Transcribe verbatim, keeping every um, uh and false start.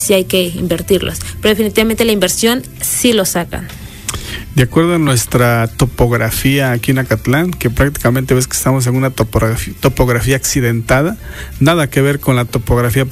sí hay que invertirlos, pero definitivamente la inversión sí lo sacan. De acuerdo a nuestra topografía aquí en Acatlán, que prácticamente ves que estamos en una topografía, topografía accidentada, nada que ver con la topografía